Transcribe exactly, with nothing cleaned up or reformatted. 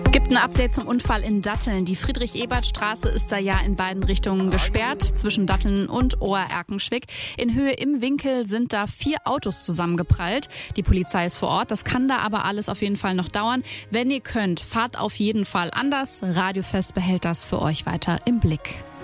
Gibt ein Update zum Unfall in Datteln. Die Friedrich-Ebert-Straße ist da ja in beiden Richtungen gesperrt, zwischen Datteln und Ohr-Erkenschwick. In Höhe im Winkel sind da vier Autos zusammengeprallt. Die Polizei ist vor Ort. Das kann da aber alles auf jeden Fall noch dauern. Wenn ihr könnt, fahrt auf jeden Fall anders. Radiofest behält das für euch weiter im Blick.